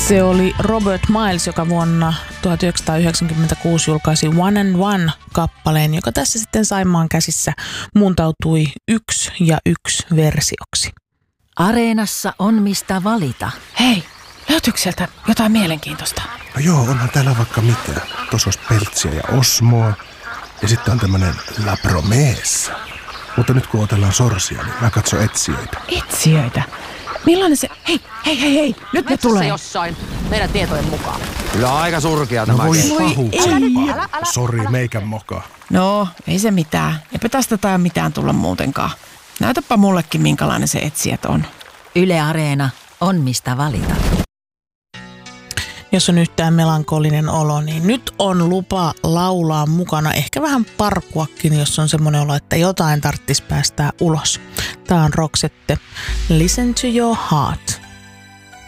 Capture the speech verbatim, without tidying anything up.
Se oli Robert Miles, joka vuonna tuhatyhdeksänsataayhdeksänkymmentäkuusi julkaisi One and One-kappaleen, joka tässä sitten Saimaan käsissä muuntautui yksi ja yksi versioksi. Areenassa on mistä valita. Hei, löytyykö sieltä jotain mielenkiintoista? No joo, onhan täällä vaikka mitään. Tuossa olisi Peltsiä ja Osmoa. Ja sitten on tämmönen La Promessa. Mutta nyt kun otellaan sorsia, niin mä katson etsijöitä. Etsijöitä? Millainen se... Hei, hei, hei, hei, nyt ne tulee. Jossain, meidän tietojen mukaan. Kyllä aika surkea No tämä. voi Voi pahuksempaa. Sori, meikän mokaa. No, ei se mitään. Eipä tästä tai mitään tulla muutenkaan. Näytäpä mullekin, minkälainen se etsijät on. Yle Areena on mistä valita. Jos on yhtään melankolinen olo, niin nyt on lupa laulaa mukana. Ehkä vähän parkuakin, jos on semmoinen olo, että jotain tarttis päästää ulos. Tää on Roxette. Listen to your heart.